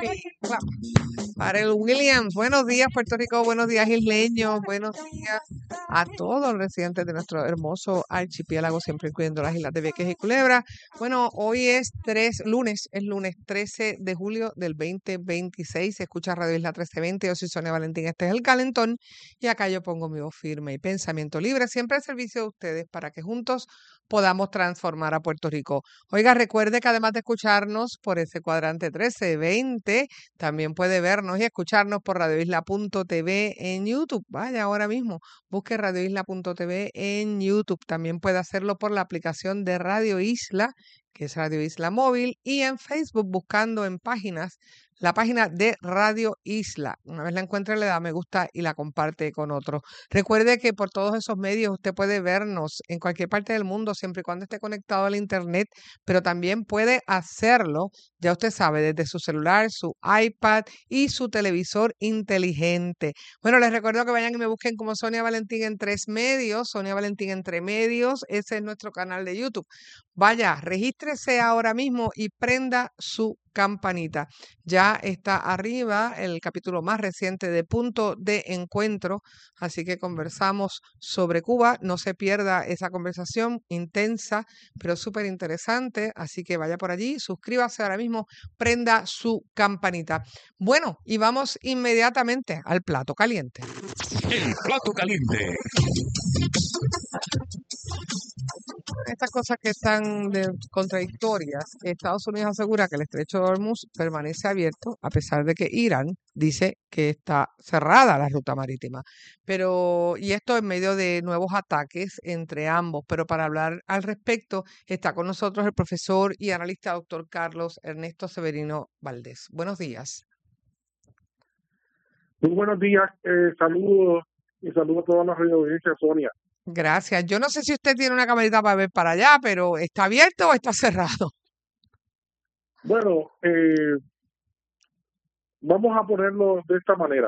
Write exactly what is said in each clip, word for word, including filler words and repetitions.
Isla. Para el Williams, buenos días Puerto Rico, buenos días isleños, buenos días a todos los residentes de nuestro hermoso archipiélago, siempre incluyendo las islas de Vieques y Culebra. Bueno, hoy es tres, lunes, es lunes trece de julio del veinte veintiséis, se escucha Radio Isla trece veinte, yo soy Sonia Valentín, este es El Calentón, y acá yo pongo mi voz firme y pensamiento libre, siempre al servicio de ustedes, para que juntos podamos transformar a Puerto Rico. Oiga, recuerde que además de escucharnos por ese cuadrante trece veinte, también puede vernos y escucharnos por radio isla punto t v en YouTube. Vaya ahora mismo, busque radio isla punto t v en YouTube. También puede hacerlo por la aplicación de Radio Isla, que es Radio Isla Móvil, y en Facebook buscando en páginas la página de Radio Isla. Una vez la encuentre, le da me gusta y la comparte con otros. Recuerde que por todos esos medios usted puede vernos en cualquier parte del mundo, siempre y cuando esté conectado al Internet, pero también puede hacerlo, ya usted sabe, desde su celular, su iPad y su televisor inteligente. Bueno, les recuerdo que vayan y me busquen como Sonia Valentín en tres medios, Sonia Valentín entre medios, ese es nuestro canal de YouTube. Vaya, regístrese ahora mismo y prenda su campanita. Ya está arriba el capítulo más reciente de Punto de Encuentro, así que conversamos sobre Cuba. No se pierda esa conversación intensa, pero súper interesante, así que vaya por allí, suscríbase ahora mismo, prenda su campanita. Bueno, y vamos inmediatamente al plato caliente. El plato caliente. Estas cosas que están de contradictorias, Estados Unidos asegura que el estrecho de Hormuz permanece abierto a pesar de que Irán dice que está cerrada la ruta marítima. Pero, y esto en medio de nuevos ataques entre ambos. Pero para hablar al respecto está con nosotros el profesor y analista doctor Carlos Ernesto Severino Valdés. Buenos días. Muy buenos días, eh, saludos y saludos a toda la radio audiencia, Sonia. Gracias. Yo no sé si usted tiene una camarita para ver para allá, pero ¿está abierto o está cerrado? Bueno, eh, vamos a ponerlo de esta manera.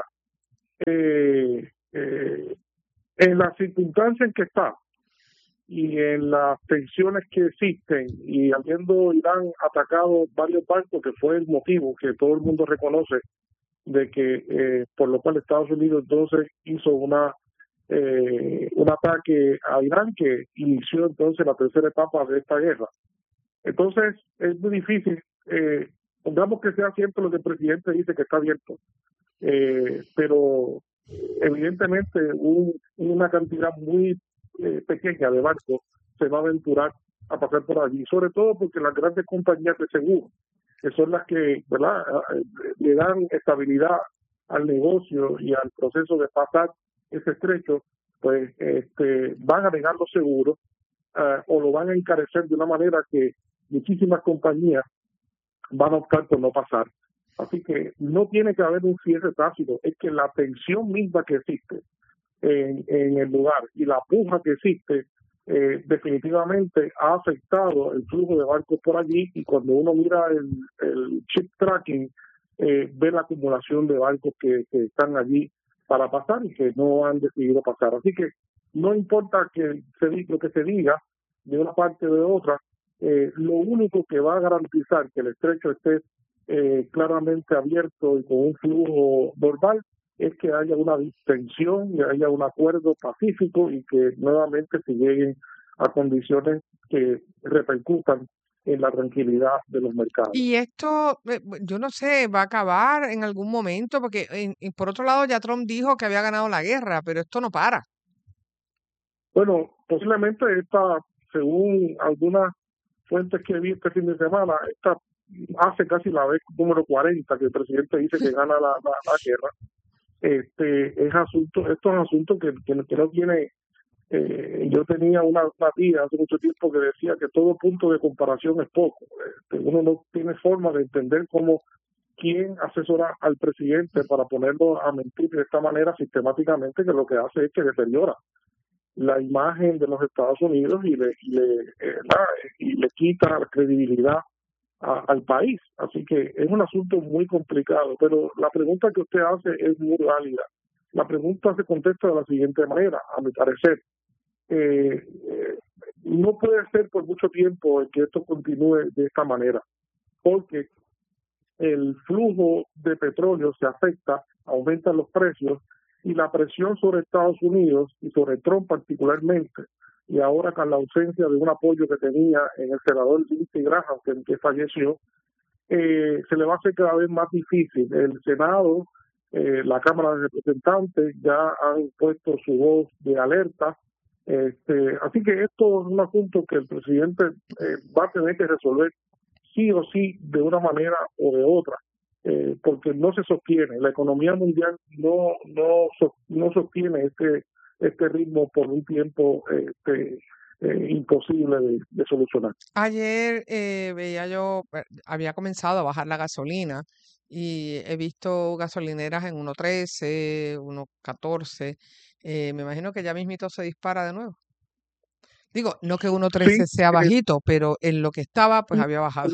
Eh, eh, en las circunstancias en que está y en las tensiones que existen y habiendo Irán atacado varios barcos, que fue el motivo que todo el mundo reconoce de que eh, por lo cual Estados Unidos entonces hizo una eh, un ataque a Irán que inició entonces la tercera etapa de esta guerra. Entonces es muy difícil, eh, pongamos que sea cierto lo que el presidente dice que está abierto, eh, pero evidentemente un, una cantidad muy eh, pequeña de barcos se va a aventurar a pasar por allí, sobre todo porque las grandes compañías de seguro, que son las que, ¿verdad?, le dan estabilidad al negocio y al proceso de pasar ese estrecho, pues este, van a negar los seguros uh, o lo van a encarecer de una manera que muchísimas compañías van a optar por no pasar. Así que no tiene que haber un cierre tácito, es que la tensión misma que existe en, en el lugar y la puja que existe eh, definitivamente ha afectado el flujo de barcos por allí, y cuando uno mira el, el ship tracking eh, ve la acumulación de barcos que, que están allí para pasar y que no han decidido pasar. Así que no importa que se, lo que se diga de una parte o de otra, eh, lo único que va a garantizar que el estrecho esté eh, claramente abierto y con un flujo normal es que haya una distensión y haya un acuerdo pacífico y que nuevamente se lleguen a condiciones que repercutan en la tranquilidad de los mercados. Y esto, eh, yo no sé, va a acabar en algún momento, porque en, en, por otro lado ya Trump dijo que había ganado la guerra, pero esto no para. Bueno, posiblemente esta, según algunas fuentes que vi este fin de semana, esta hace casi la vez número cuarenta que el presidente dice que gana la, la, la guerra. Este es asunto, esto es asunto que, que, que no tiene. Eh, yo tenía una, una tía hace mucho tiempo que decía que todo punto de comparación es poco. Este, uno no tiene forma de entender cómo quién asesora al presidente para ponerlo a mentir de esta manera sistemáticamente, que lo que hace es que deteriora la imagen de los Estados Unidos y le, y le, eh, la, y le quita la credibilidad a, al país. Así que es un asunto muy complicado, pero la pregunta que usted hace es muy válida. La pregunta se contesta de la siguiente manera, a mi parecer. Eh, eh, no puede ser por mucho tiempo que esto continúe de esta manera, porque el flujo de petróleo se afecta, aumentan los precios y la presión sobre Estados Unidos y sobre Trump particularmente, y ahora con la ausencia de un apoyo que tenía en el senador Lindsey Graham, que, que falleció, eh, se le va a hacer cada vez más difícil. El Senado, eh, la Cámara de Representantes ya han puesto su voz de alerta. Este, así que esto es un asunto que el presidente eh, va a tener que resolver sí o sí, de una manera o de otra, eh, porque no se sostiene. La economía mundial no no no sostiene este este ritmo por un tiempo este, eh, imposible de, de solucionar. Ayer eh, veía yo, eh, había comenzado a bajar la gasolina y he visto gasolineras en uno trece, uno catorce. Eh, me imagino que ya mismito se dispara de nuevo. Digo, no que uno Sí, trece sea eh, bajito, pero en lo que estaba, pues había bajado.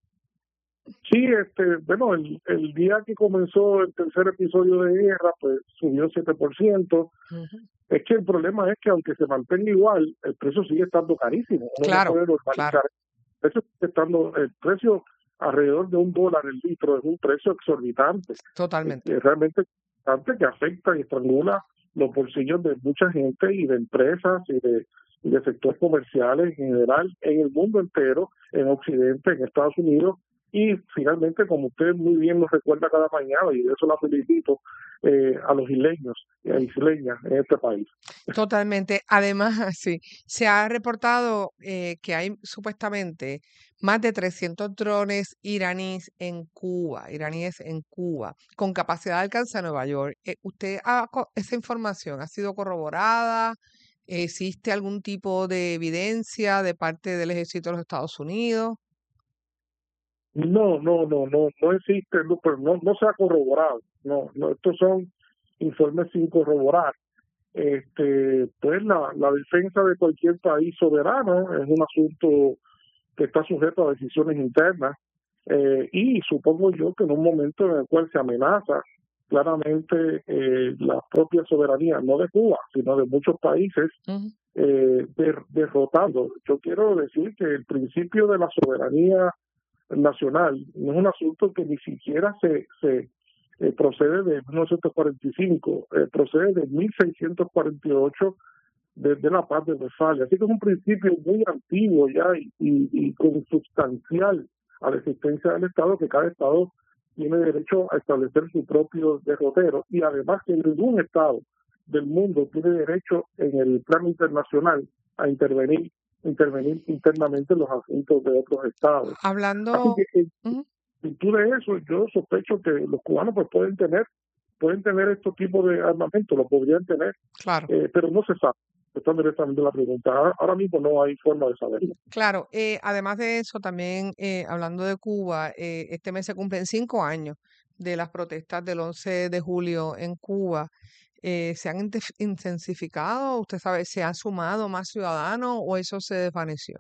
sí, este, bueno, el, el día que comenzó el tercer episodio de guerra, pues subió siete por ciento. Ujú. Es que el problema es que aunque se mantenga igual, el precio sigue estando carísimo. Uno no Claro, puede claro, normalizar. El precio sigue estando, el precio alrededor de un dólar el litro es un precio exorbitante. totalmente. Es realmente exorbitante, que afecta y estrangula los bolsillos de mucha gente y de empresas y de, y de sectores comerciales en general, en el mundo entero, en Occidente, en Estados Unidos. Y finalmente, como usted muy bien nos recuerda cada mañana, y de eso la felicito, eh, a los isleños y a isleñas en este país. Totalmente. Además, sí, se ha reportado eh, que hay supuestamente más de trescientos drones iraníes en Cuba, iraníes en Cuba, con capacidad de alcance a Nueva York. Eh, ¿usted ha co- esa información ha sido corroborada? ¿Existe algún tipo de evidencia de parte del ejército de los Estados Unidos? No, no, no, no, no existe, no, pero no, no se ha corroborado. No, no, estos son informes sin corroborar. Este, pues la, la defensa de cualquier país soberano es un asunto que está sujeto a decisiones internas, eh, y supongo yo que en un momento en el cual se amenaza claramente eh, la propia soberanía, no de Cuba, sino de muchos países, Ujú. eh, der, derrotando. Yo quiero decir que el principio de la soberanía nacional no es un asunto que ni siquiera se, se eh, procede de mil novecientos cuarenta y cinco, eh, procede de mil seiscientos cuarenta y ocho, desde la paz de Westfalia. Así que es un principio muy antiguo ya y, y, y consubstancial a la existencia del Estado, que cada Estado tiene derecho a establecer su propio derrotero, y además que ningún Estado del mundo tiene derecho en el plano internacional a intervenir intervenir internamente en los asuntos de otros estados. Así Hablando, que en ujú, virtud de eso, yo sospecho que los cubanos pues pueden tener pueden tener estos tipos de armamento, lo podrían tener, claro. eh, pero no se sabe. Está directamente la pregunta. Ahora, ahora mismo no hay forma de saberlo. Claro, eh, además de eso, también eh, hablando de Cuba, eh, este mes se cumplen cinco años de las protestas del once de julio en Cuba. Eh, ¿se han intef- intensificado? ¿Usted sabe, se han sumado más ciudadanos o eso se desvaneció?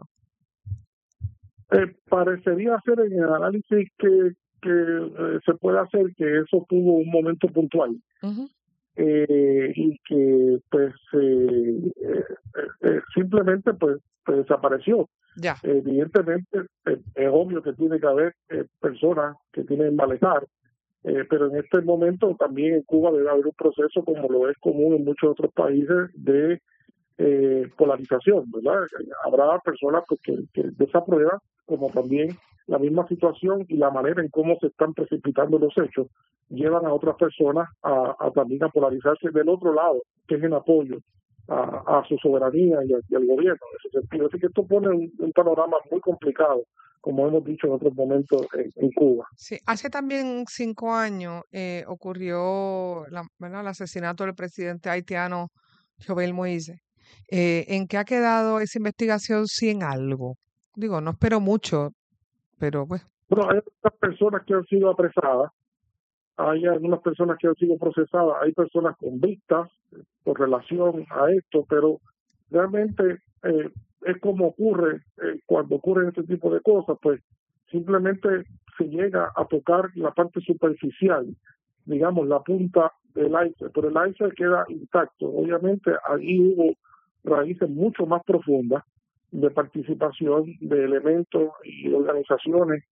Eh, parecería ser en el análisis que, que eh, se puede hacer que eso tuvo un momento puntual, Ujú. eh, y que pues eh, eh, eh, simplemente pues, pues desapareció. Ya, Evidentemente eh, es obvio que tiene que haber eh, personas que tienen malestar, eh, pero en este momento también en Cuba debe haber un proceso, como lo es común en muchos otros países, de eh, polarización, ¿verdad? Habrá personas pues, que, que desaprueban, como también la misma situación y la manera en cómo se están precipitando los hechos llevan a otras personas a, a también a polarizarse del otro lado, que es en apoyo a, a su soberanía y, a, y al gobierno en ese sentido. Así que esto pone un, un panorama muy complicado, como hemos dicho en otros momentos en, en Cuba. sí. Hace también cinco años eh, ocurrió la- ¿verdad? el asesinato del presidente haitiano Jovenel Moïse. Eh, ¿en qué ha quedado esa investigación? Si en algo. Digo, no espero mucho, pero pues. Bueno, hay otras personas que han sido apresadas, hay algunas personas que han sido procesadas, hay personas convictas por relación a esto, pero realmente eh, es como ocurre eh, cuando ocurren este tipo de cosas, pues simplemente se llega a tocar la parte superficial, digamos la punta del iceberg, pero el iceberg queda intacto. Obviamente ahí hubo raíces mucho más profundas de participación de elementos y organizaciones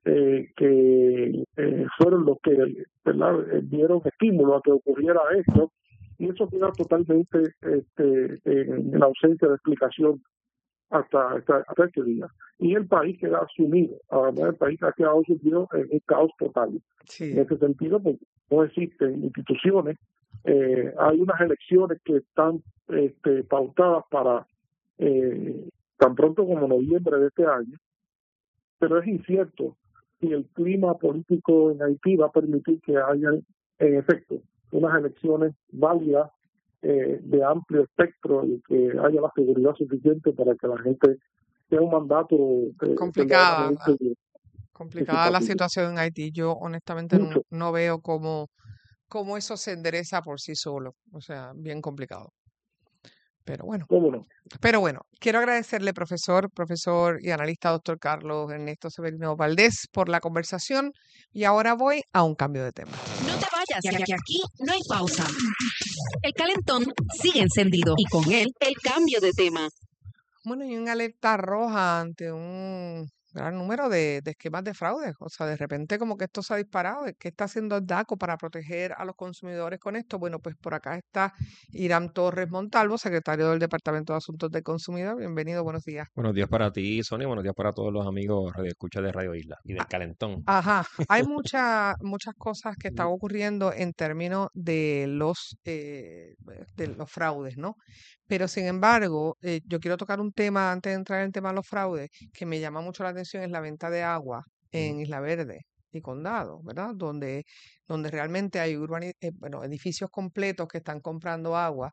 eh, que eh, fueron los que, ¿verdad?, dieron estímulo a que ocurriera esto, y eso queda totalmente este, en, en ausencia de explicación hasta, hasta, hasta este día. Y el país queda sumido, además el país ha quedado sumido en un caos total. Sí. En ese sentido, pues no existen instituciones, eh, hay unas elecciones que están este, pautadas para eh, tan pronto como noviembre de este año, pero es incierto si el clima político en Haití va a permitir que haya, en efecto, unas elecciones válidas eh, de amplio espectro y que haya la seguridad suficiente para que la gente tenga un mandato eh, complicada, verdaderamente complicada la equitativo. situación en Haití. Yo honestamente no, Mucho. no veo cómo, cómo eso se endereza por sí solo. O sea, bien complicado. Pero bueno, ¿Cómo no? pero bueno, quiero agradecerle, profesor, profesor y analista, doctor Carlos Ernesto Severino Valdés, por la conversación. Y ahora voy a un cambio de tema. No te vayas, que que aquí no hay pausa. El calentón sigue encendido y con él el cambio de tema. Bueno, y una alerta roja ante un gran número de, de esquemas de fraude. O sea, de repente como que esto se ha disparado. ¿Qué está haciendo el DACO para proteger a los consumidores con esto? Bueno, pues por acá está Irán Torres Montalvo, secretario del Departamento de Asuntos del Consumidor. Bienvenido, buenos días. Buenos días para ti, Sonia. Buenos días para todos los amigos de escucha de Radio Isla y del Calentón. Ajá, hay muchas muchas cosas que están ocurriendo en términos de los eh, de los fraudes, ¿no? Pero sin embargo, eh, yo quiero tocar un tema antes de entrar en el tema de los fraudes que me llama mucho la atención, es la venta de agua en Isla Verde y Condado, ¿verdad? Donde donde realmente hay urbani- eh, bueno, edificios completos que están comprando agua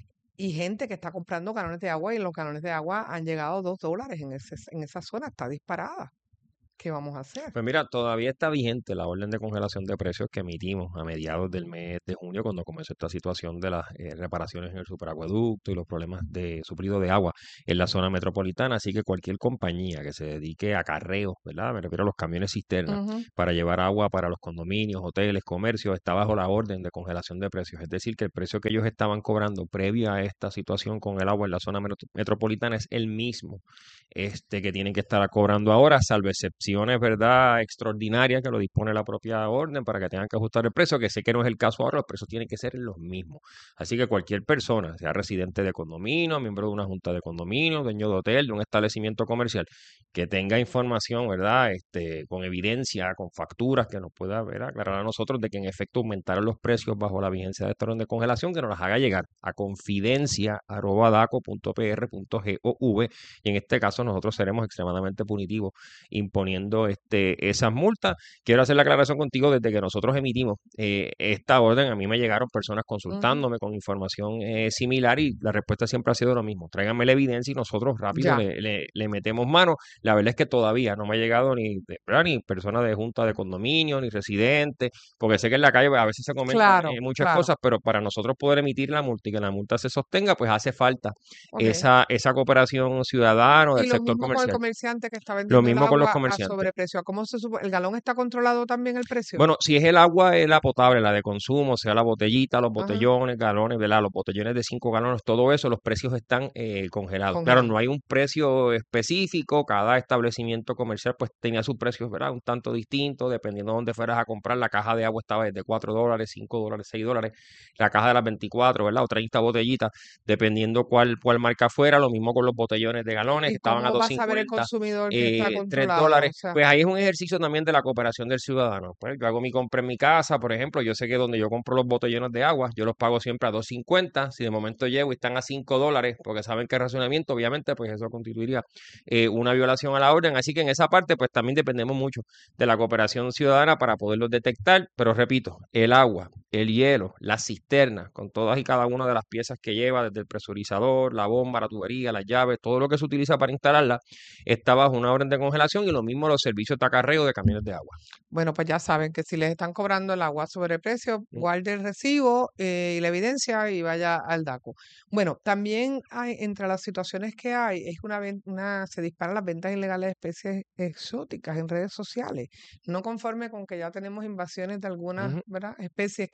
y gente que está comprando galones de agua, y los galones de agua han llegado a dos dólares en ese, en esa zona, está disparada. ¿Qué vamos a hacer? Pues mira, todavía está vigente la orden de congelación de precios que emitimos a mediados del mes de junio, cuando comenzó esta situación de las eh, reparaciones en el superacueducto y los problemas de suplido de agua en la zona metropolitana. Así que cualquier compañía que se dedique a carreos, ¿verdad? Me refiero a los camiones cisternas Ujú. para llevar agua para los condominios, hoteles, comercios, está bajo la orden de congelación de precios. Es decir, que el precio que ellos estaban cobrando previo a esta situación con el agua en la zona metro- metropolitana es el mismo este que tienen que estar cobrando ahora, salvo excepciones, ¿verdad?, extraordinarias que lo dispone la propia orden para que tengan que ajustar el precio, que sé que no es el caso ahora, los precios tienen que ser los mismos. Así que cualquier persona, sea residente de condominio, miembro de una junta de condominio, dueño de hotel, de un establecimiento comercial, que tenga información, ¿verdad?, este, con evidencia, con facturas que nos pueda, ¿verdad?, aclarar a nosotros de que en efecto aumentaron los precios bajo la vigencia de esta orden de congelación, que nos las haga llegar a confidencia arroba daco punto p r punto gov, y en este caso nosotros seremos extremadamente punitivos imponiendo este, esas multas. Quiero hacer la aclaración contigo, desde que nosotros emitimos eh, esta orden, a mí me llegaron personas Ujú. consultándome con información eh, similar, y la respuesta siempre ha sido lo mismo: tráiganme la evidencia y nosotros rápido Ya. le, le- le metemos mano. La verdad es que todavía no me ha llegado ni, de- ¿verdad?, ni personas de junta de condominio, ni residentes, porque sé que en la calle a veces se comentan Claro, eh, muchas claro. cosas, pero para nosotros poder emitir la multa y que la multa se sostenga, pues hace falta Ok. esa, esa cooperación ciudadana o Y del lo sector mismo con el comercial. comerciante que está Lo vendiendo el mismo con los agua a comerciantes. sobreprecio. ¿Cómo se supone? ¿El galón está controlado también el precio? Bueno, si es el agua, es la potable, la de consumo, sea la botellita, los Ajá, botellones, galones, ¿verdad? Los botellones de cinco galones, todo eso, los precios están eh, congelados. Claro, congelado. no hay un precio específico, cada establecimiento comercial pues tenía sus precios, ¿verdad?, un tanto distintos, dependiendo de dónde fueras a comprar. La caja de agua estaba desde cuatro dólares, cinco dólares, seis dólares, la caja de las veinticuatro, ¿verdad?, o treinta botellitas, dependiendo cuál, cuál marca fuera. Lo mismo con los botellones de galones, que ¿Y estaban a cómo dos va a saber el cincuenta. consumidor que está Eh, tres controlado? O dólares, sea, pues ahí es un ejercicio también de la cooperación del ciudadano. Pues yo hago mi compra en mi casa, por ejemplo, yo sé que donde yo compro los botellones de agua, yo los pago siempre a dos cincuenta. Si de momento llego y están a cinco dólares, porque saben que el racionamiento, obviamente, pues eso constituiría eh, una violación a la orden. Así que en esa parte, pues también dependemos mucho de la cooperación ciudadana para poderlos detectar. Pero repito, el agua, el hielo, las cisternas, con todas y cada una de las piezas que lleva, desde el presurizador, la bomba, la tubería, las llaves, todo lo que se utiliza para instalarla, está bajo una orden de congelación, y lo mismo los servicios de acarreo de camiones de agua. bueno, pues ya saben que si les están cobrando el agua a sobreprecio, Mm. guarde el recibo eh, y la evidencia y vaya al DACO. Bueno, también hay, entre las situaciones que hay, es una, ven- una se disparan las ventas ilegales de especies exóticas en redes sociales. No conforme con que ya tenemos invasiones de algunas, Ujú. ¿verdad?, especies que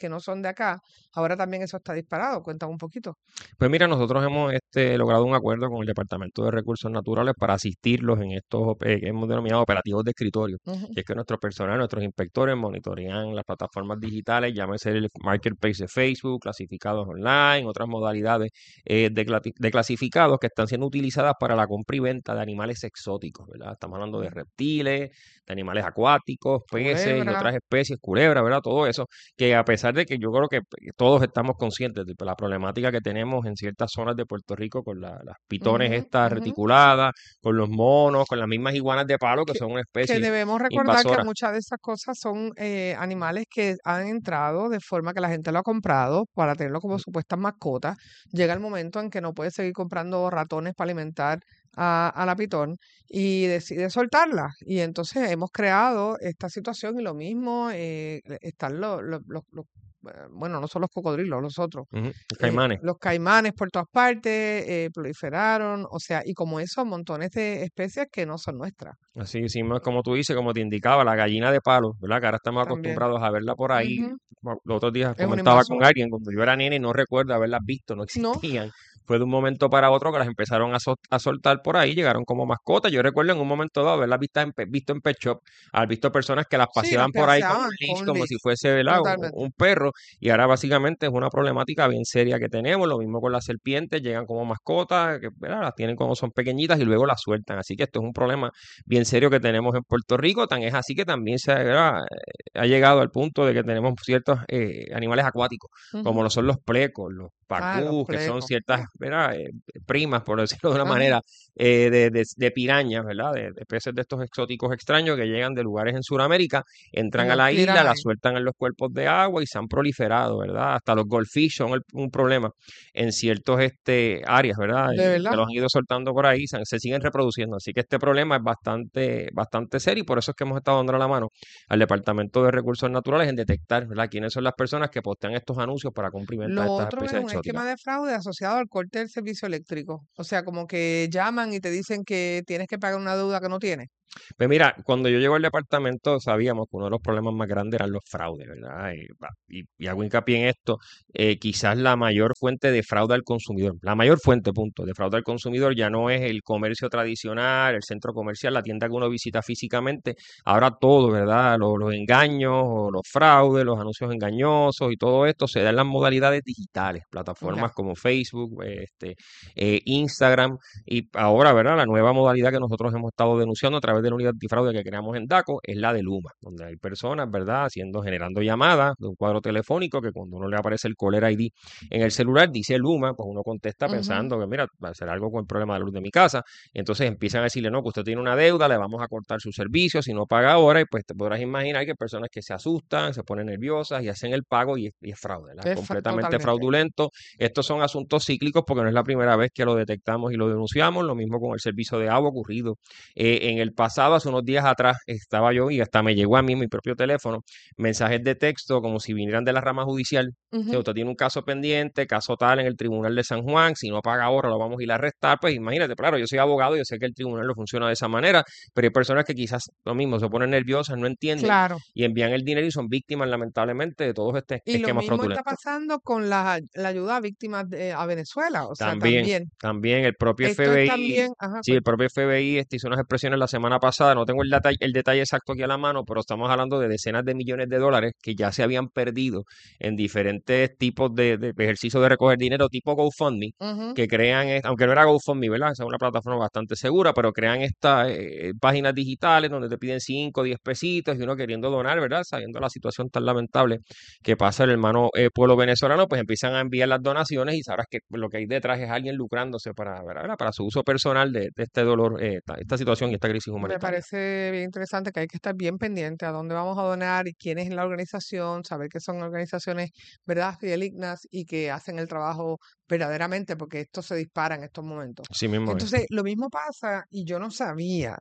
que no son de acá, ahora también eso está disparado. Cuéntame un poquito. Pues mira, nosotros hemos este, logrado un acuerdo con el Departamento de Recursos Naturales para asistirlos en estos eh, que hemos denominado operativos de escritorio, Ujú. que es que nuestro personal, nuestros inspectores monitorean las plataformas digitales, llámese el marketplace de Facebook, clasificados online, otras modalidades eh, de, clati- de clasificados que están siendo utilizadas para la compra y venta de animales exóticos, ¿verdad? Estamos hablando de reptiles, de animales acuáticos, peces y Culebra. otras especies, culebras, ¿verdad? Todo eso, que a pesar de que yo creo que todos estamos conscientes de la problemática que tenemos en ciertas zonas de Puerto Rico con la- las pitones Ujú, estas ujú. reticuladas, con los monos, con las mismas iguanas de palo, que Que, son una que especie debemos recordar que invasora. muchas de esas cosas son eh, animales que han entrado de forma que la gente lo ha comprado para tenerlo como supuestas mascotas. Llega el momento en que no puede seguir comprando ratones para alimentar a, a la pitón y decide soltarla. Y entonces hemos creado esta situación y lo mismo eh, están los, los, los- los- eh, bueno, no son los cocodrilos, los otros. Ujú, los eh, caimanes. los caimanes por todas partes eh, proliferaron, o sea, y como eso, montones de especies que no son nuestras Así, sí, más como tú dices, como te indicaba, la gallina de palo, ¿verdad? Que ahora estamos también. acostumbrados a verla por ahí. Ujú. Bueno, los otros días Es una comentaba con invasora. alguien, cuando yo era nene y no recuerdo haberlas visto, no No, existían. Fue de un momento para otro que las empezaron a, sol- a soltar por ahí, llegaron como mascotas. Yo recuerdo en un momento dado haberlas visto en, pe- visto en pet shop, haber visto personas que las sí, las paseaban por ahí con un paseaban leash, con un como si leash, fuese, ¿verdad? Un, totalmente. un perro. Y ahora básicamente es una problemática bien seria que tenemos. Lo mismo con las serpientes, llegan como mascotas, que, ¿verdad? Las tienen como son pequeñitas y luego las sueltan. Así que esto es un problema bien serio que tenemos en Puerto Rico. Tan es así que también se ha, ¿verdad? ha llegado al punto de que tenemos ciertos eh, animales acuáticos, como Ujú. lo son los plecos, los Ah, los pacús, que son plecos. ciertas, ¿verdad? Eh, primas, por decirlo de una Ajá. manera, eh, de, de- de pirañas, ¿verdad? De, de peces de estos exóticos extraños que llegan de lugares en Sudamérica, Y entran a los la tiran isla, las ahí. sueltan en los cuerpos de agua y se han proliferado, ¿verdad? Hasta los goldfish son el- un problema en ciertos este, áreas, ¿verdad? De Y que verdad. los han ido soltando por ahí, se, se siguen reproduciendo. Así que este problema es bastante, bastante serio y por eso es que hemos estado dando la mano al Departamento de Recursos Naturales en detectar, ¿verdad? quiénes son las personas que postean estos anuncios para compra y venta de Lo estas otro es especies un exóticas. esquema de fraude asociado al corte del servicio eléctrico. O sea, como que llaman y te dicen que tienes que pagar una deuda que no tienes. Pues mira, cuando yo llego al departamento sabíamos que uno de los problemas más grandes eran los fraudes, ¿verdad? Y, va- y- y hago hincapié en esto, eh, quizás la mayor fuente de fraude al consumidor, la mayor fuente, punto, de fraude al consumidor ya no es el comercio tradicional, el centro comercial, la tienda que uno visita físicamente, ahora todo, ¿verdad? Los, los engaños o los fraudes, los anuncios engañosos y todo esto se da en las modalidades digitales, plataformas Ya. como Facebook, este, eh, Instagram. Y ahora, ¿verdad? La nueva modalidad que nosotros hemos estado denunciando a través de la unidad antifraude que creamos en DACO es la de Luma, donde hay personas, ¿verdad? Haciendo, generando llamadas de un cuadro telefónico que cuando uno le aparece el caller I D en el celular, dice Luma, pues uno contesta Ujú. pensando que, mira, va a ser algo con el problema de la luz de mi casa. Entonces empiezan a decirle, no, que usted tiene una deuda, le vamos a cortar su servicio si no paga ahora. Y pues te podrás imaginar que hay personas que se asustan, se ponen nerviosas y hacen el pago y es, y es fraude, ¿verdad? Es Es fa- completamente totalmente. fraudulento. Estos son asuntos cíclicos porque no es la primera vez que lo detectamos y lo denunciamos. Lo mismo con el servicio de agua ocurrido. Eh, en el pasado, hace unos días atrás, estaba yo y hasta me llegó a mí mi propio teléfono mensajes de texto como si vinieran de la rama judicial. Si Ujú. usted tiene un caso pendiente, caso tal en el Tribunal de San Juan, si no paga ahora lo vamos a ir a arrestar, pues imagínate, claro, yo soy abogado, yo sé que el tribunal no funciona de esa manera, pero hay personas que quizás lo mismo se ponen nerviosas, no entienden Claro. y envían el dinero y son víctimas lamentablemente de todos estos Y lo esquemas mismo está fraudulentos. pasando con la, la ayuda a víctimas de- a Venezuela. O sea, También, también. también el propio Esto es F B I, también. Ajá, sí, el cuenta. propio F B I este, hizo unas expresiones la semana pasada, no tengo el detalle, el detalle exacto aquí a la mano, pero estamos hablando de decenas de millones de dólares que ya se habían perdido en diferentes tipos de, de ejercicios de recoger dinero tipo GoFundMe, Ujú. que crean, eh, aunque no era GoFundMe, ¿verdad? Esa es una plataforma bastante segura, pero crean estas eh, páginas digitales donde te piden cinco o diez pesitos y uno queriendo donar, ¿verdad? Sabiendo la situación tan lamentable que pasa el hermano eh, pueblo venezolano, pues empiezan a enviar las donaciones y sabrás que lo que hay detrás es alguien lucrándose para, ¿verdad? para su uso personal de, de este dolor, eh, esta, esta situación y esta crisis Me humanitaria. parece bien interesante que hay que estar bien pendiente a dónde vamos a donar y quién es la organización, saber que son organizaciones, ¿verdad?, fidelignas y que hacen el trabajo verdaderamente, porque esto se dispara en estos momentos. Sí mismo es. Entonces, lo mismo pasa, y yo no sabía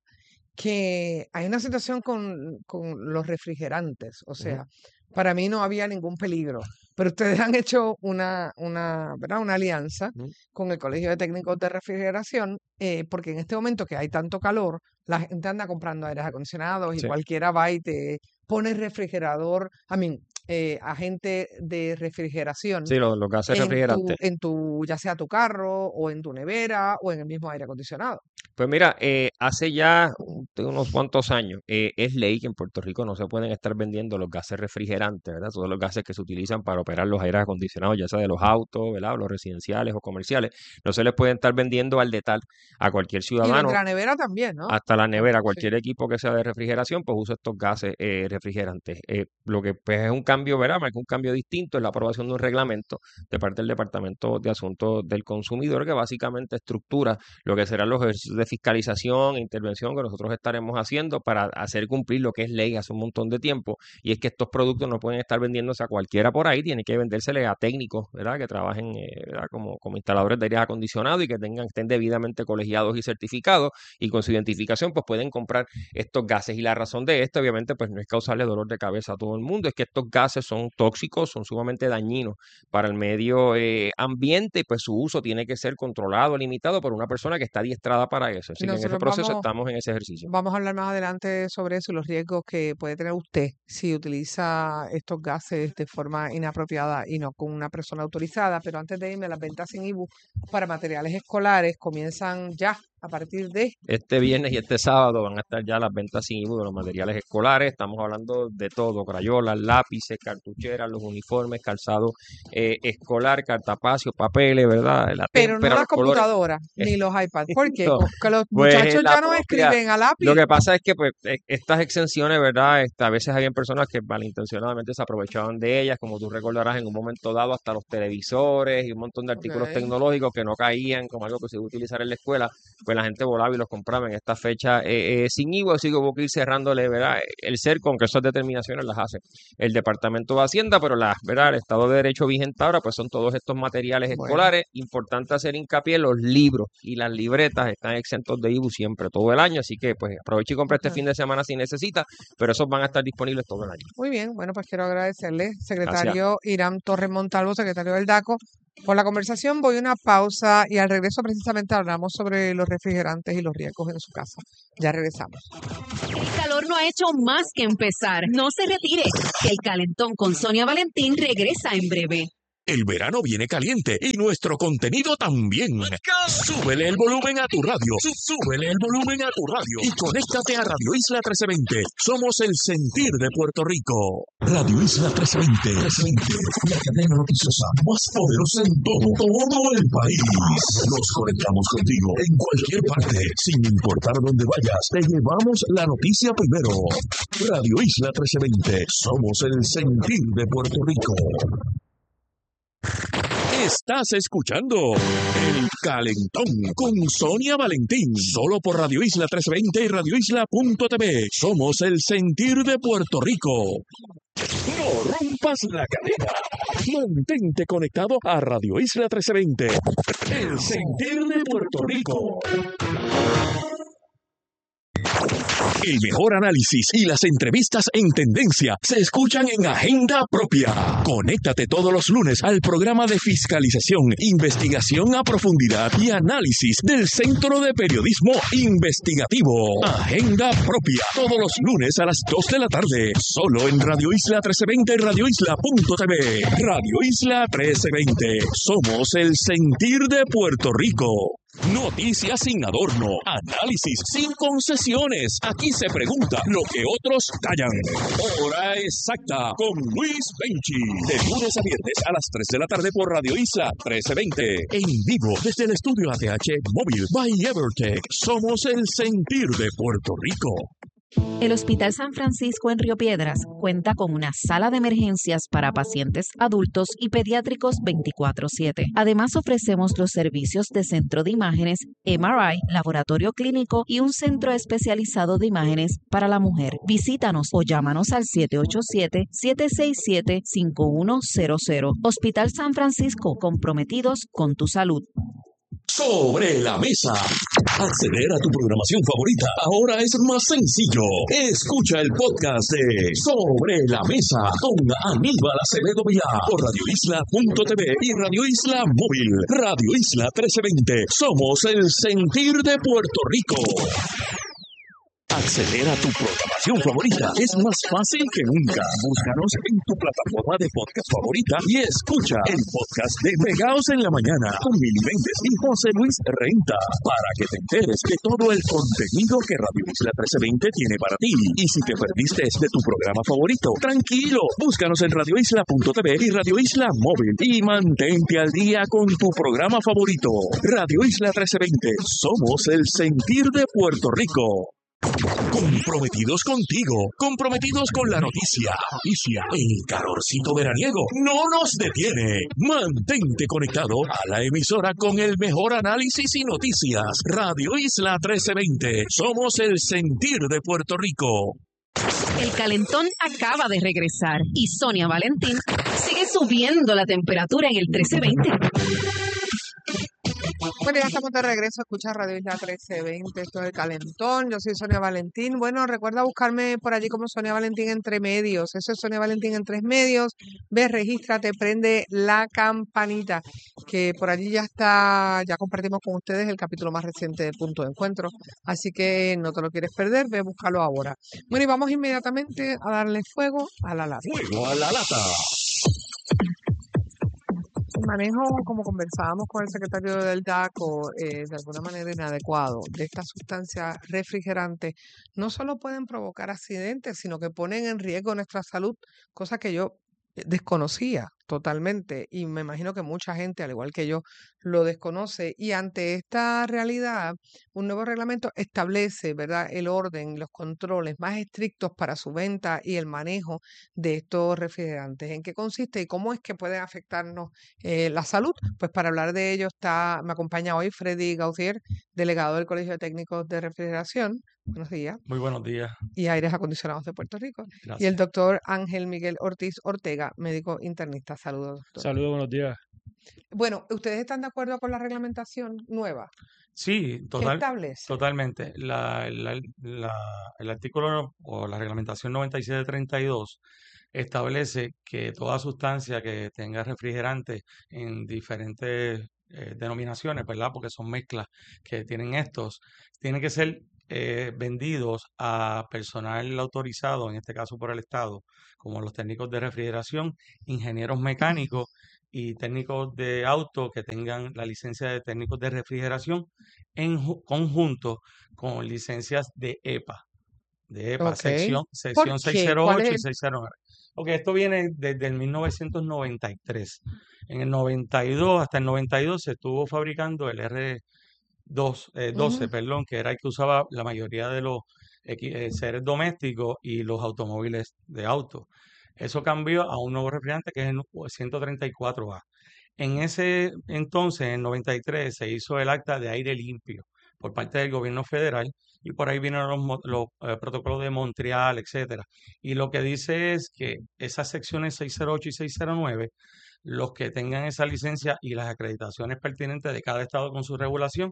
que hay una situación con, con los refrigerantes, o Ujú. sea, para mí no había ningún peligro, pero ustedes han hecho una, una, ¿verdad?, una alianza Ujú. con el Colegio de Técnicos de Refrigeración, eh, porque en este momento que hay tanto calor, la gente anda comprando aires acondicionados y Sí. cualquiera va y te pone refrigerador, a mí, eh, agente de refrigeración Sí, los, los gases en tu, refrigerantes. en tu, ya sea tu carro o en tu nevera o en el mismo aire acondicionado. Pues mira, eh, hace ya un- unos cuantos años eh, es ley que en Puerto Rico no se pueden estar vendiendo los gases refrigerantes, ¿verdad? Todos los gases que se utilizan para operar los aires acondicionados, ya sea de los autos, ¿verdad? Los residenciales o comerciales, no se les pueden estar vendiendo al detal a cualquier Y los ciudadano. de la nevera también, ¿no? Hasta la nevera, Sí. cualquier equipo que sea de refrigeración, pues usa estos gases eh, refrigerantes. Eh, lo que pues es un cambio, ¿verdad? Marca un cambio distinto, es la aprobación de un reglamento de parte del Departamento de Asuntos del Consumidor, que básicamente estructura lo que serán los ejercicios de fiscalización e intervención que nosotros estaremos haciendo para hacer cumplir lo que es ley hace un montón de tiempo, y es que estos productos no pueden estar vendiéndose a cualquiera por ahí, tiene que vendérsele a técnicos, ¿verdad? Que trabajen eh, ¿verdad? Como, como instaladores de aires acondicionados y que tengan, estén debidamente colegiados y certificados, y con su identificación pues pueden comprar estos gases. Y la razón de esto obviamente pues no es causarle dolor de cabeza a todo el mundo, es que estos gases son tóxicos, son sumamente dañinos para el medio eh, ambiente, y pues su uso tiene que ser controlado, limitado por una persona que está adiestrada para eso. Así que en ese Nosotros proceso vamos, estamos en ese ejercicio. vamos a hablar más adelante sobre eso y los riesgos que puede tener usted si utiliza estos gases de forma inapropiada y no con una persona autorizada. Pero antes de irme, las ventas sin I B U para materiales escolares comienzan ya a partir de... Este viernes y este sábado van a estar ya las ventas sin I B U de los materiales escolares. Estamos hablando de todo: crayolas, lápices, cartucheras, los uniformes, calzado eh, escolar, cartapacios, papeles, ¿verdad? La Pero no témpera, las los colores. computadoras ni los iPads. ¿Por qué? No, Porque los pues muchachos la ya no propia, escriben a lápiz. lo que pasa es que pues e- estas exenciones, ¿verdad? Este, a veces habían personas que malintencionadamente se aprovechaban de ellas, como tú recordarás, en un momento dado hasta los televisores y un montón de artículos Ok. tecnológicos que no caían como algo que se iba a utilizar en la escuela, pues la gente volaba y los compraba en esta fecha eh, eh, sin I V A, así que hubo que ir cerrándole, ¿verdad? El cerco, aunque esas determinaciones las hace el Departamento de Hacienda, pero la, ¿verdad? El Estado de Derecho vigente ahora pues son todos estos materiales Bueno, escolares. Importante hacer hincapié: los libros y las libretas están exentos de I V U siempre, todo el año, así que pues aproveche y compre este ok. fin de semana si necesita, pero esos van a estar disponibles todo el año. Muy bien, bueno, pues quiero agradecerle, Gracias. secretario Irán Torres Montalvo, secretario del DACO, por la conversación. Voy a una pausa y al regreso precisamente hablamos sobre los refrigerantes y los riesgos en su casa. Ya regresamos. El calor no ha hecho más que empezar. No se retire, que el calentón con Sonia Valentín regresa en breve. El verano viene caliente y nuestro contenido también. Súbele el volumen a tu radio. Sú- Súbele el volumen a tu radio. Y conéctate a Radio Isla trece veinte. Somos el sentir de Puerto Rico. Radio Isla trece veinte. trece veinte. La cadena noticiosa más poderosa en todo, todo el país. Nos conectamos contigo en cualquier parte. Sin importar dónde vayas, te llevamos la noticia primero. Radio Isla trece veinte. Somos el sentir de Puerto Rico. Estás escuchando El Calentón con Sonia Valentín, solo por Radio Isla trescientos veinte y radio isla punto t v. Somos el sentir de Puerto Rico. No rompas la cadena. Mantente conectado a Radio Isla trescientos veinte, el sentir de Puerto Rico. El mejor análisis y las entrevistas en tendencia se escuchan en Agenda Propia. Conéctate todos los lunes al programa de fiscalización, investigación a profundidad y análisis del Centro de Periodismo Investigativo. Agenda Propia, todos los lunes a las dos de la tarde, solo en Radio Isla trece veinte y radio isla punto t v. Radio Isla trece veinte, somos el sentir de Puerto Rico. Noticias sin adorno, análisis sin concesiones. Aquí se pregunta lo que otros callan. Hora exacta con Luis Benchi. De lunes a viernes a las tres de la tarde por Radio Isla trece veinte. En vivo desde el estudio A T H Móvil by Evertech. Somos el sentir de Puerto Rico. El Hospital San Francisco en Río Piedras cuenta con una sala de emergencias para pacientes adultos y pediátricos veinticuatro siete. Además, ofrecemos los servicios de centro de imágenes, M R I, laboratorio clínico y un centro especializado de imágenes para la mujer. Visítanos o llámanos al siete ocho siete, siete seis siete, cinco uno cero cero. Hospital San Francisco, comprometidos con tu salud. Sobre la mesa. Acceder a tu programación favorita ahora es más sencillo. Escucha el podcast de Sobre la Mesa con Aníbal Acevedo Vilá por radio isla punto t v y Radio Isla Móvil. Radio Isla trece veinte. Somos el sentir de Puerto Rico. Acceder a tu programación favorita es más fácil que nunca. Búscanos en tu plataforma de podcast favorita y escucha el podcast de Pegaos en la Mañana con Mili Méndez y José Luis Renta para que te enteres de todo el contenido que Radio Isla trece veinte tiene para ti. Y si te perdiste de tu programa favorito, tranquilo, búscanos en radio isla punto t v y Radio Isla Móvil y mantente al día con tu programa favorito. Radio Isla trece veinte, somos el sentir de Puerto Rico. Comprometidos contigo, comprometidos con la noticia. Noticia. El calorcito veraniego no nos detiene. Mantente conectado a la emisora con el mejor análisis y noticias. Radio Isla trece veinte. Somos el sentir de Puerto Rico. El calentón acaba de regresar y Sonia Valentín sigue subiendo la temperatura en el trece veinte. Bueno, ya estamos de regreso a escuchar Radio Isla trece veinte, esto es El Calentón, yo soy Sonia Valentín. Bueno, recuerda buscarme por allí como Sonia Valentín Entre Medios, eso es Sonia Valentín en Tres Medios, ve, regístrate, prende la campanita, que por allí ya está, ya compartimos con ustedes el capítulo más reciente de Punto de Encuentro, así que no te lo quieres perder, ve, búscalo ahora. Bueno, y vamos inmediatamente a darle fuego a la lata. Fuego a la lata. El manejo, como conversábamos con el secretario del D A C O, eh, de alguna manera inadecuado de estas sustancias refrigerantes, no solo pueden provocar accidentes, sino que ponen en riesgo nuestra salud, cosa que yo eh, desconocía totalmente y me imagino que mucha gente, al igual que yo, lo desconoce. Y ante esta realidad, un nuevo reglamento establece, ¿verdad?, el orden y los controles más estrictos para su venta y el manejo de estos refrigerantes. ¿En qué consiste y cómo es que pueden afectarnos eh, la salud? Pues para hablar de ello está, me acompaña hoy Freddy Gauthier, delegado del Colegio de Técnicos de Refrigeración. Buenos días. Muy buenos días. Y Aires Acondicionados de Puerto Rico. Gracias. Y el doctor Ángel Miguel Ortiz Ortega, médico internista. Saludos, doctor. Saludos, buenos días. Bueno, ¿ustedes están de acuerdo con la reglamentación nueva? Sí, ¿Qué total, establece? totalmente. La, la- la- el artículo o la reglamentación noventa y siete treinta y dos establece que toda sustancia que tenga refrigerante en diferentes eh, denominaciones, ¿verdad? Porque son mezclas que tienen estos, tienen que ser eh, vendidos a personal autorizado, en este caso por el Estado, como los técnicos de refrigeración, ingenieros mecánicos y técnicos de auto que tengan la licencia de técnicos de refrigeración en ju- conjunto con licencias de E P A, de E P A, Ok. sección, ¿Por sección qué? ¿Cuál seiscientos ocho y es? seiscientos nueve. Ok, esto viene desde el mil novecientos noventa y tres. En el noventa y dos, hasta el noventa y dos, se estuvo fabricando el R dos, eh, doce, Ujú. perdón, que era el que usaba la mayoría de los equi- eh, seres domésticos y los automóviles de auto. Eso cambió a un nuevo refrigerante que es el ciento treinta y cuatro A. En ese entonces, en noventa y tres, se hizo el acta de aire limpio por parte del gobierno federal y por ahí vienen los, mo- los, eh, protocolos de Montreal, etcétera. Y lo que dice es que esas secciones seiscientos ocho y seiscientos nueve, los que tengan esa licencia y las acreditaciones pertinentes de cada estado con su regulación,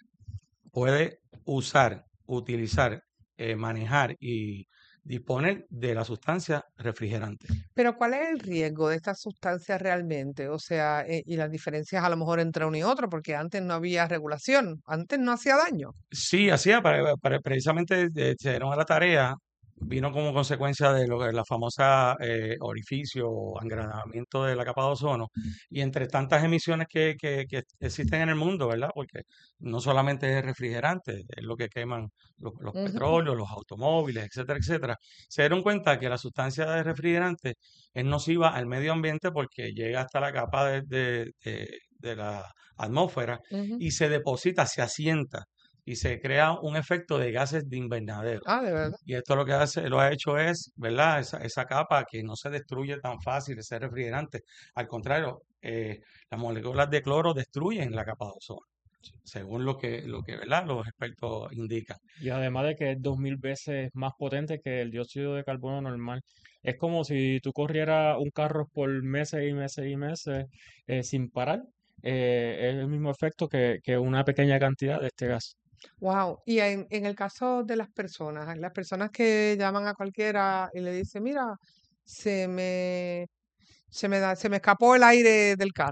puede usar, utilizar, eh, manejar y disponer de la sustancia refrigerante. Pero ¿cuál es el riesgo de estas sustancias realmente? O sea, eh, y las diferencias a lo mejor entre uno y otro, porque antes no había regulación, antes no hacía daño. Sí, hacía, para, para- precisamente eh, se dieron a la tarea, vino como consecuencia de lo que la famosa eh, orificio o engranamiento de la capa de ozono, y entre tantas emisiones que, que, que existen en el mundo, ¿verdad? Porque no solamente es refrigerante, es lo que queman los, los Ujú. petróleos, los automóviles, etcétera, etcétera. Se dieron cuenta que la sustancia de refrigerante es nociva al medio ambiente porque llega hasta la capa de, de de- de la atmósfera Ujú. y se deposita, se asienta y se crea un efecto de gases de invernadero. Ah, de verdad. Y esto lo que hace, lo ha hecho es, ¿verdad? Esa, esa capa que no se destruye tan fácil, ese refrigerante. Al contrario, eh, las moléculas de cloro destruyen la capa de ozono, según lo que, lo que, ¿verdad?, los expertos indican. Y además de que es dos mil veces más potente que el dióxido de carbono normal. Es como si tú corrieras un carro por meses y meses y meses eh, sin parar. Eh, es el mismo efecto que, que una pequeña cantidad de este gas. Wow. Y en, en el caso de las personas, las personas que llaman a cualquiera y le dicen, mira, se me, se me da, se me escapó el aire del carro.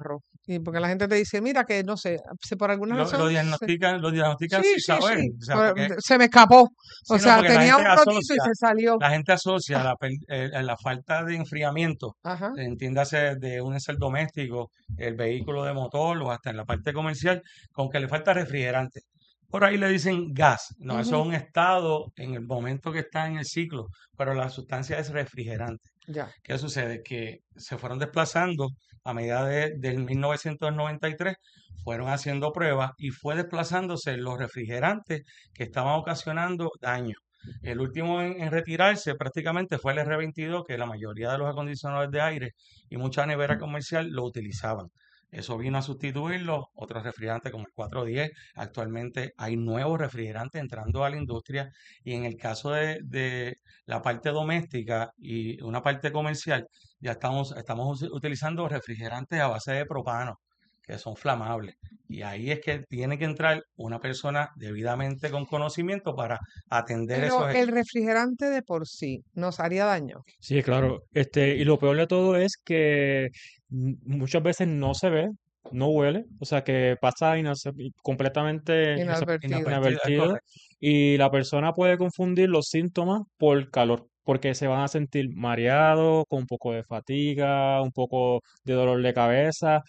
Y porque la gente te dice, mira que no sé, si por alguna Lo, razón lo se- diagnostican, lo diagnostican sí, sin sí, saber. sí, O sea, por- porque, se me escapó. sí, O no, sea, porque la tenía gente un rotizo y asocia, se salió. la gente asocia la, pel- eh, eh, la falta de enfriamiento, Ajá. entiéndase de un ser doméstico, el vehículo de motor o hasta en la parte comercial, con que le falta refrigerante. Por ahí le dicen gas. No, eso Ujú. es un estado en el momento que está en el ciclo, pero la sustancia es refrigerante. Ya. ¿Qué sucede? Que se fueron desplazando a medida de, del mil novecientos noventa y tres, fueron haciendo pruebas y fue desplazándose los refrigerantes que estaban ocasionando daño. El último en, en retirarse prácticamente fue el R veintidós, que la mayoría de los acondicionadores de aire y mucha nevera comercial lo utilizaban. Eso vino a sustituirlo, otros refrigerantes como el cuatrocientos diez. Actualmente hay nuevos refrigerantes entrando a la industria y en el caso de, de la parte doméstica y una parte comercial, ya estamos, estamos us- utilizando refrigerantes a base de propano, que son flamables. Y ahí es que tiene que entrar una persona debidamente con conocimiento para atender Pero esos el equipos. refrigerante de por sí nos haría daño. Sí, claro. Este, y lo peor de todo es que mm, muchas veces no se ve, no huele, o sea que pasa inace- completamente inase- Inadvertido. Inadvertido, es inadvertido correcto. y la persona puede confundir los síntomas por calor, porque se van a sentir mareados, con un poco de fatiga, un poco de dolor de cabeza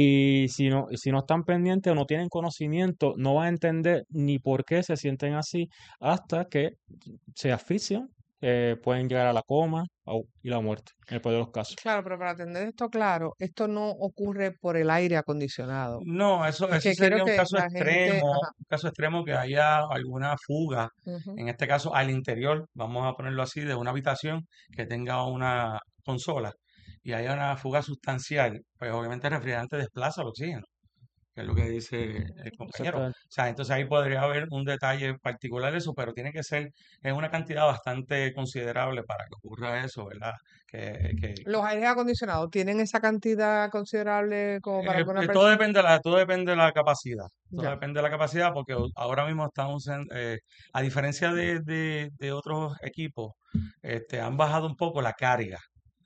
y si no, si no están pendientes o no tienen conocimiento, no van a entender ni por qué se sienten así hasta que se asfixian, eh, pueden llegar a la coma au- y la muerte, en el peor de los casos. Claro, pero para atender esto claro, esto no ocurre por el aire acondicionado. No, eso, Es eso que quiero sería un que caso la gente, extremo, ajá, un caso extremo que haya alguna fuga, ujú, en este caso al interior, vamos a ponerlo así, de una habitación que tenga una consola y haya una fuga sustancial, pues obviamente el refrigerante desplaza el oxígeno, que es lo que dice el compañero. O Exactamente. sea, entonces ahí podría haber un detalle particular de eso, pero tiene que ser en una cantidad bastante considerable para que ocurra eso, ¿verdad? Que, que, los aires acondicionados tienen esa cantidad considerable como para Eh, alguna eh, todo persona. depende de la, todo depende de la capacidad. Todo Ya, depende de la capacidad porque o- ahora mismo estamos en, eh, a diferencia de, de- de otros equipos, este, han bajado un poco la carga,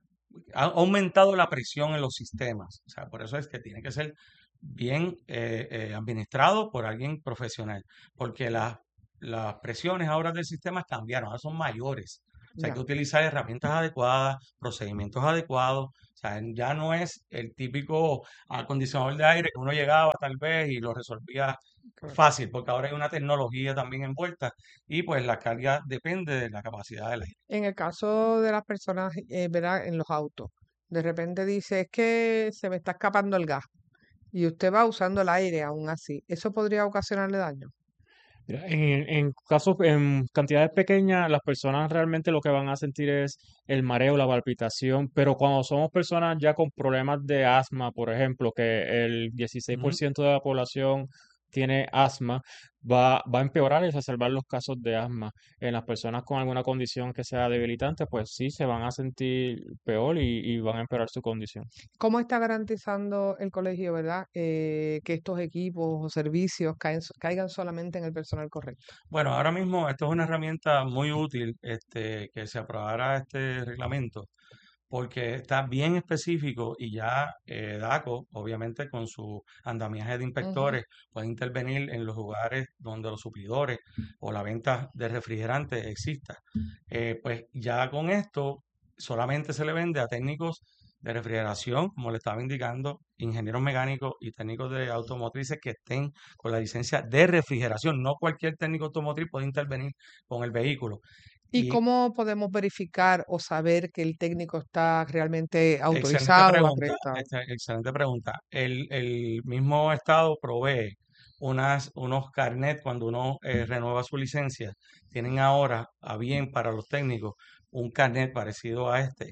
ha aumentado la presión en los sistemas. O sea, por eso es que tiene que ser bien eh, eh, administrado por alguien profesional, porque las las presiones ahora del sistema cambiaron, ahora son mayores. O sea, hay ya, que utilizar herramientas adecuadas, procedimientos adecuados. O sea, ya no es el típico acondicionador de aire que uno llegaba tal vez y lo resolvía claro. fácil, porque ahora hay una tecnología también envuelta y pues la carga depende de la capacidad del aire. En el caso de las personas, eh, ¿verdad? En los autos, de repente dice, es que se me está escapando el gas y usted va usando el aire aún así. ¿Eso podría ocasionarle daño? Mira, En, en casos, en cantidades pequeñas, las personas realmente lo que van a sentir es el mareo, la palpitación, pero cuando somos personas ya con problemas de asma, por ejemplo, que el dieciséis por Ujú. ciento de la población tiene asma, va, va a empeorar y exacerbar los casos de asma. En las personas con alguna condición que sea debilitante, pues sí, se van a sentir peor y, y van a empeorar su condición. ¿Cómo está garantizando el colegio, verdad, eh, que estos equipos o servicios caen so- caigan solamente en el personal correcto? Bueno, ahora mismo esto es una herramienta muy útil, este, que se aprobara este reglamento, porque está bien específico y ya eh, DACO, obviamente con su andamiaje de Ujú. inspectores, puede intervenir en los lugares donde los suplidores o la venta de refrigerantes exista. Eh, pues ya con esto solamente se le vende a técnicos de refrigeración, como le estaba indicando, ingenieros mecánicos y técnicos de automotrices que estén con la licencia de refrigeración. No cualquier técnico automotriz puede intervenir con el vehículo. ¿Y Y cómo podemos verificar o saber que el técnico está realmente excelente autorizado o pregunta, acreditado? ex- excelente pregunta. El, el mismo estado provee unas, unos carnet cuando uno eh, renueva su licencia. Tienen ahora a bien para los técnicos un carnet parecido a este.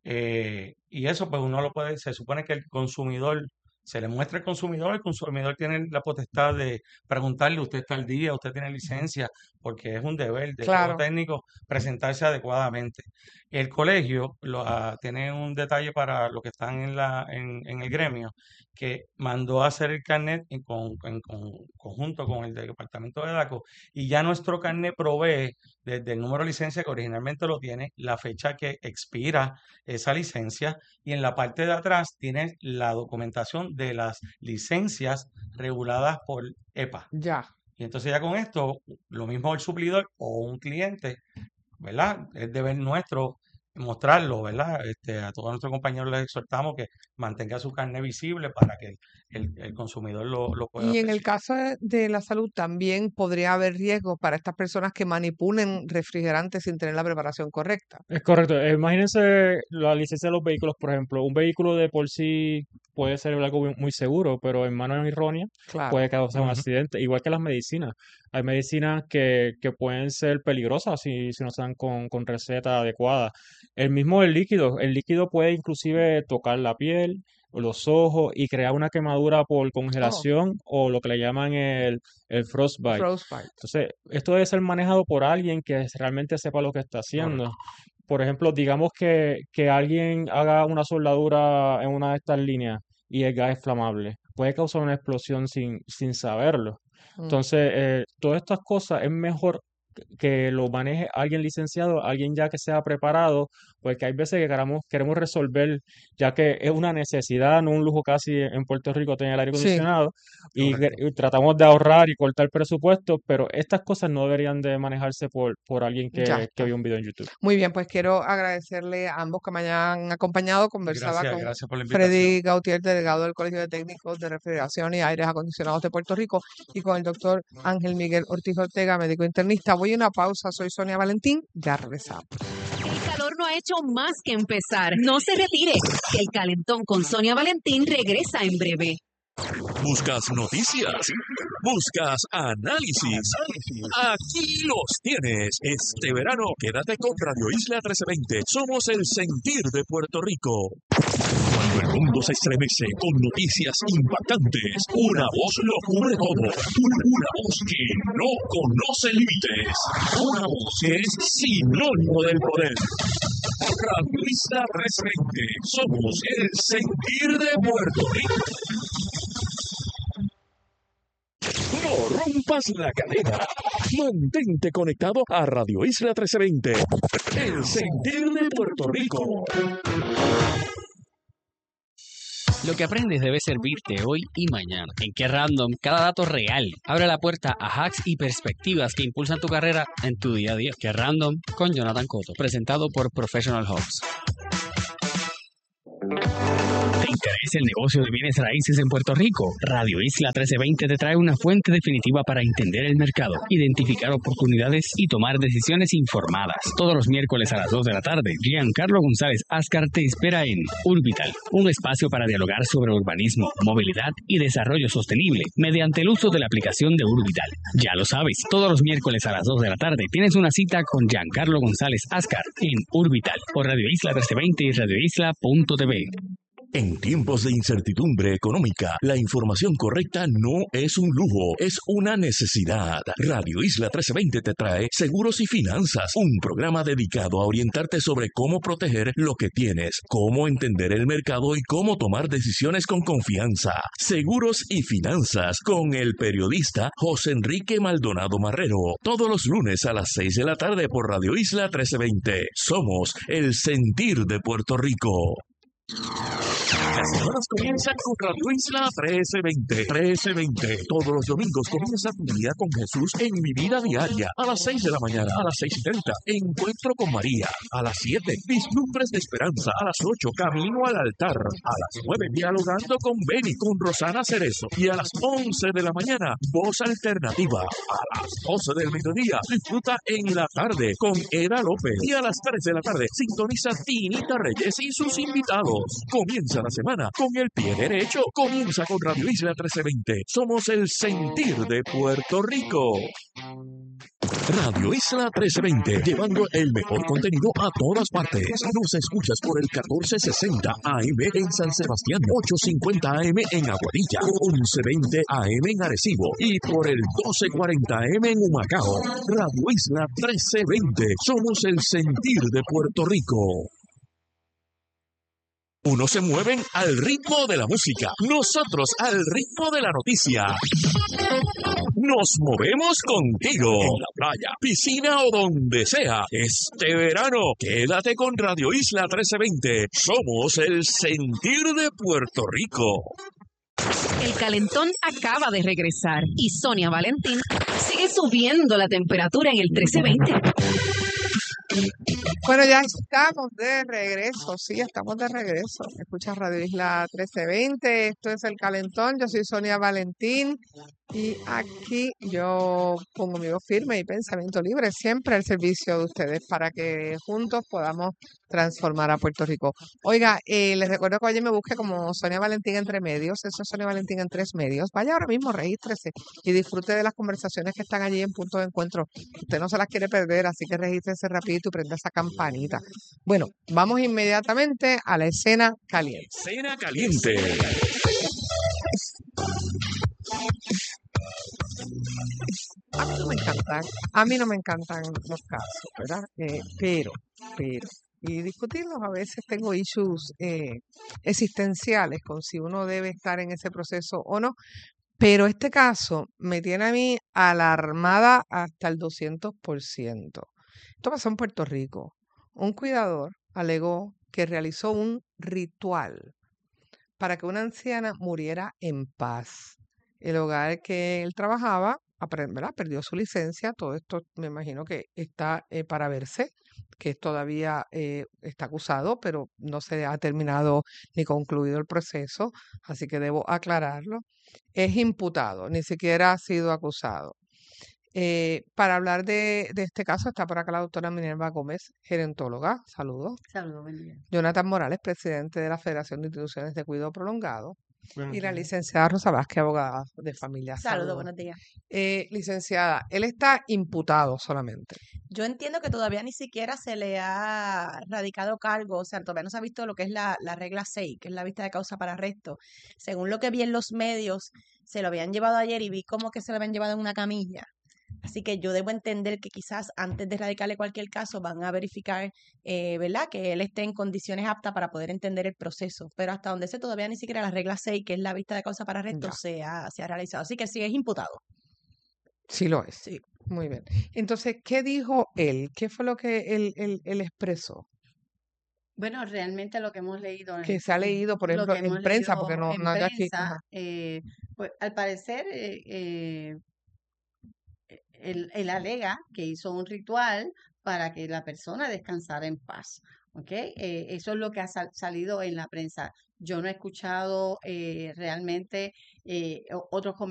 Eh, y eso pues uno lo puede, se supone que el consumidor, se le muestra al consumidor, el consumidor tiene la potestad de preguntarle, usted está al día, usted tiene licencia, porque es un deber de todo Claro. técnico presentarse adecuadamente. El colegio lo, ah, tiene un detalle para los que están en, la, en, en el gremio, que mandó a hacer el carnet en, con, en con- conjunto con el departamento de DACO y ya nuestro carnet provee desde el número de licencia que originalmente lo tiene, la fecha que expira esa licencia, y en la parte de atrás tienes la documentación de las licencias reguladas por E P A. Ya. Y entonces ya con esto, lo mismo el suplidor o un cliente, ¿verdad? Es deber nuestro mostrarlo, ¿verdad? Este, a todos nuestros compañeros les exhortamos que mantenga su carne visible para que el, el consumidor lo, lo pueda Y en el apreciar. caso de, de la salud también podría haber riesgos para estas personas que manipulen refrigerantes sin tener la preparación correcta. Es correcto. Eh, Imagínense la licencia de los vehículos, por ejemplo. Un vehículo de por sí puede ser algo muy muy seguro, pero en manos erróneas Claro. puede causar un Ujú. accidente. Igual que las medicinas. Hay medicinas que, que pueden ser peligrosas si, si no están con, con receta adecuada. El mismo el líquido. El líquido puede inclusive tocar la piel, o los ojos y crear una quemadura por Oh, congelación o lo que le llaman el, el frostbite. frostbite. Entonces, esto debe ser manejado por alguien que realmente sepa lo que está haciendo. Correcto. Por ejemplo, digamos que, que alguien haga una soldadura en una de estas líneas y el gas es flamable. Puede causar una explosión sin, sin saberlo. Mm. Entonces, eh, todas estas cosas es mejor que que lo maneje alguien licenciado, alguien ya que sea preparado, porque hay veces que queremos, queremos resolver, ya que es una necesidad, no un lujo casi en Puerto Rico tener el aire Sí. acondicionado, y, que- Correcto. y tratamos de ahorrar y cortar presupuesto, pero estas cosas no deberían de manejarse por, por alguien Ya que, que está. vio un video en YouTube. Muy bien, pues quiero agradecerle a ambos que me hayan acompañado. Conversaba Gracias, con gracias por la invitación. Freddy Gautier, delegado del Colegio de Técnicos de Refrigeración y Aires Acondicionados de Puerto Rico, y con el doctor Ángel Miguel Ortiz Ortega, médico internista. Voy a una pausa. Soy Sonia Valentín. Ya regresamos. El calor no ha hecho más que empezar. No se retire, que el calentón con Sonia Valentín regresa en breve. Buscas noticias, buscas análisis. Aquí los tienes. Este verano quédate con Radio Isla trece veinte. Somos el sentir de Puerto Rico. Cuando el mundo se estremece con noticias impactantes, una voz lo cubre todo. Una voz que no conoce límites. Una voz que es sinónimo del poder. Radio Isla trece veinte. Somos el sentir de Puerto Rico. No rompas la cadena. Mantente conectado a Radio Isla trece veinte. El sentir de Puerto Rico. Lo que aprendes debe servirte hoy y mañana. En Qué Random, cada dato real abre la puerta a hacks y perspectivas que impulsan tu carrera en tu día a día. Qué Random con Jonathan Cotto, presentado por Professional Hubs. ¿Te interesa el negocio de bienes raíces en Puerto Rico? Radio Isla trece veinte te trae una fuente definitiva para entender el mercado, identificar oportunidades y tomar decisiones informadas. Todos los miércoles a las dos de la tarde, Giancarlo González Ascar te espera en Urbital, un espacio para dialogar sobre urbanismo, movilidad y desarrollo sostenible mediante el uso de la aplicación de Urbital. Ya lo sabes, todos los miércoles a las dos de la tarde tienes una cita con Giancarlo González Ascar en Urbital por Radio Isla trece veinte y radio isla punto t v. En tiempos de incertidumbre económica, la información correcta no es un lujo, es una necesidad. Radio Isla trece veinte te trae Seguros y Finanzas, un programa dedicado a orientarte sobre cómo proteger lo que tienes, cómo entender el mercado y cómo tomar decisiones con confianza. Seguros y Finanzas con el periodista José Enrique Maldonado Marrero, todos los lunes a las seis de la tarde por Radio Isla trece veinte. Somos el sentir de Puerto Rico. Las semanas comienzan con Radio Isla trece veinte. trece veinte. Todos los domingos comienza tu día con Jesús en Mi Vida Diaria. A las seis de la mañana, a las seis y treinta, Encuentro con María. A las siete, Vislumbres de Esperanza. A las ocho, Camino al Altar. A las nueve, Dialogando con Beni, con Rosana Cerezo. Y a las once de la mañana, Voz Alternativa. A las doce del mediodía, disfruta En la Tarde con Eda López. Y a las tres de la tarde, sintoniza Tinita Reyes y sus invitados. Comienza la semana con el pie derecho. Comienza con Radio Isla trece veinte. Somos el sentir de Puerto Rico. Radio Isla trece veinte, llevando el mejor contenido a todas partes. Nos escuchas por el catorce sesenta A M en San Sebastián, ochocientos cincuenta A M en Aguadilla, once veinte A M en Arecibo y por el doce cuarenta A M en Humacao. Radio Isla trece veinte, somos el sentir de Puerto Rico. Unos se mueven al ritmo de la música, nosotros al ritmo de la noticia. nos movemos contigo. En la playa, piscina o donde sea. Este verano, quédate con Radio Isla trece veinte. Somos el sentir de Puerto Rico. El calentón acaba de regresar y Sonia Valentín sigue subiendo la temperatura en el trece veinte. Bueno, ya estamos de regreso, sí, estamos de regreso. Escuchas Radio Isla trece veinte, esto es El Calentón, yo soy Sonia Valentín y aquí yo pongo mi voz firme y pensamiento libre siempre al servicio de ustedes para que juntos podamos transformar a Puerto Rico. Oiga, eh, les recuerdo que ayer me busque como Sonia Valentín Entre Medios, eso es Sonia Valentín en Tres Medios. Vaya ahora mismo, regístrese y disfrute de las conversaciones que están allí en Punto de Encuentro. Usted no se las quiere perder, así que regístrese rapidito y prenda esa campanita. Bueno, vamos inmediatamente a la escena caliente. Escena caliente. A mí no me encantan, a mí no me encantan los casos, ¿verdad? Eh, pero, pero, y discutirlos a veces tengo issues eh, existenciales con si uno debe estar en ese proceso o no, pero este caso me tiene a mí alarmada hasta el doscientos por ciento. Esto pasó en Puerto Rico. Un cuidador alegó que realizó un ritual para que una anciana muriera en paz. El hogar que él trabajaba, ¿verdad?, perdió su licencia. Todo esto me imagino que está eh, para verse, que todavía eh, está acusado, pero no se ha terminado ni concluido el proceso, así que debo aclararlo. Es imputado, ni siquiera ha sido acusado. Eh, para hablar de, de este caso está por acá la doctora Minerva Gómez, gerontóloga. Saludos. Saludos, buen día. Jonathan Morales, presidente de la Federación de Instituciones de Cuidado Prolongado. Buenos Y la días. licenciada Rosa Vázquez, abogada de familia. Saludos, Saludos. buenos días. Eh, licenciada, él está imputado solamente. Yo entiendo que todavía ni siquiera se le ha radicado cargo, o sea, todavía no se ha visto lo que es la, la regla seis, que es la vista de causa para arresto. Según lo que vi en los medios, se lo habían llevado ayer y vi como que se lo habían llevado en una camilla. Así que yo debo entender que quizás antes de radicarle cualquier caso van a verificar, eh, ¿verdad?, que él esté en condiciones aptas para poder entender el proceso. Pero hasta donde sé, todavía ni siquiera la regla seis, que es la vista de causa para arresto, se ha, se ha realizado. Así que sí, es imputado. Sí lo es. Sí. Muy bien. Entonces, ¿qué dijo él? ¿Qué fue lo que él, él, él expresó? Bueno, realmente lo que hemos leído en, Que se ha en- leído, por lo ejemplo, que en hemos prensa, leído porque no, en no hay aquí. prensa, Ajá. eh, pues al parecer eh, eh, él, él alega que hizo un ritual para que la persona descansara en paz. ¿Ok? Eh, eso es lo que ha sal- salido en la prensa. Yo no he escuchado eh, realmente eh, o- otros comentarios